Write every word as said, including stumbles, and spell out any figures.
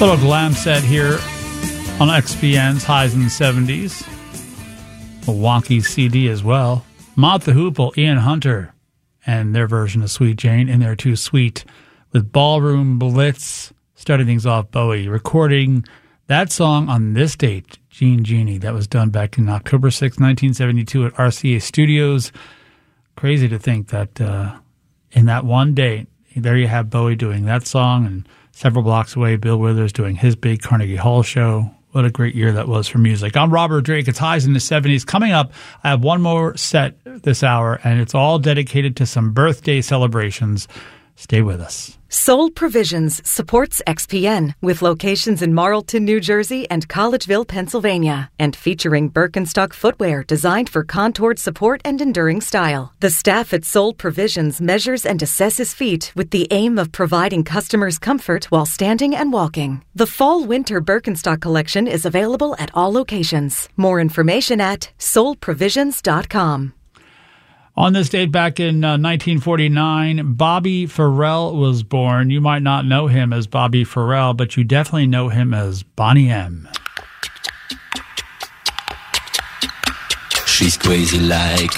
Little glam set here on X P N's Highs in the seventies. A wonky C D as well. Mott the Hoople, Ian Hunter, and their version of Sweet Jane in there too. Sweet with Ballroom Blitz. Starting things off, Bowie recording that song on this date, Jean Genie. That was done back in October sixth, nineteen seventy-two at R C A Studios. Crazy to think that uh, in that one day, there you have Bowie doing that song, and several blocks away, Bill Withers doing his big Carnegie Hall show. What a great year that was for music. I'm Robert Drake. It's Highs in the seventies. Coming up, I have one more set this hour, and it's all dedicated to some birthday celebrations. Stay with us. Soul Provisions supports X P N with locations in Marlton, New Jersey and Collegeville, Pennsylvania, and featuring Birkenstock footwear designed for contoured support and enduring style. The staff at Soul Provisions measures and assesses feet with the aim of providing customers comfort while standing and walking. The Fall-Winter Birkenstock collection is available at all locations. More information at soul provisions dot com. On this date back in uh, nineteen forty-nine, Bobby Farrell was born. You might not know him as Bobby Farrell, but you definitely know him as Boney M. She's crazy like